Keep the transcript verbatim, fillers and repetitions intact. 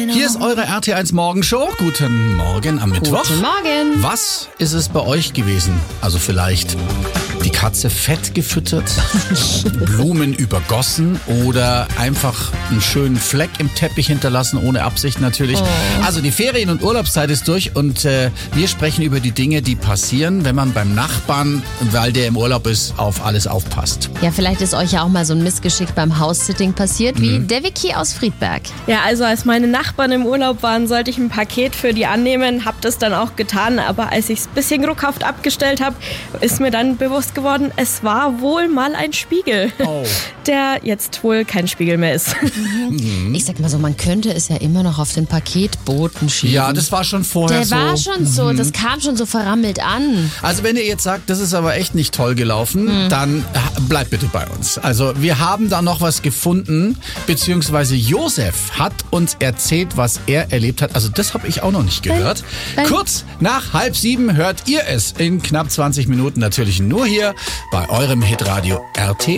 Hallo. Hier ist eure R T eins Morgenshow. Guten Morgen am Mittwoch. Guten Morgen. Was ist es bei euch gewesen? Also vielleicht die Katze fett gefüttert, Blumen übergossen oder einfach einen schönen Fleck im Teppich hinterlassen, ohne Absicht natürlich. Oh. Also die Ferien- und Urlaubszeit ist durch und äh, wir sprechen über die Dinge, die passieren, wenn man beim Nachbarn, weil der im Urlaub ist, auf alles aufpasst. Ja, vielleicht ist euch ja auch mal so ein Missgeschick beim House-Sitting passiert, wie der Vicky aus Friedberg. Ja, also als meine Nachbarn im Urlaub waren, sollte ich ein Paket für die annehmen, hab das dann auch getan, aber als ich es ein bisschen ruckhaft abgestellt habe, ist mir dann bewusst geworden, es war wohl mal ein Spiegel, Oh. der jetzt wohl kein Spiegel mehr ist. Ich sag mal so, man könnte es ja immer noch auf den Paketboten schieben. Ja, das war schon vorher Der so. war schon so, das kam schon so verrammelt an. Also wenn ihr jetzt sagt, das ist aber echt nicht toll gelaufen, dann bleibt bitte bei uns. Also wir haben da noch was gefunden, beziehungsweise Josef hat uns erzählt, was er erlebt hat. Also das habe ich auch noch nicht gehört. Nein. Kurz nach halb sieben hört ihr es in knapp zwanzig Minuten natürlich nur hier bei eurem Hitradio R T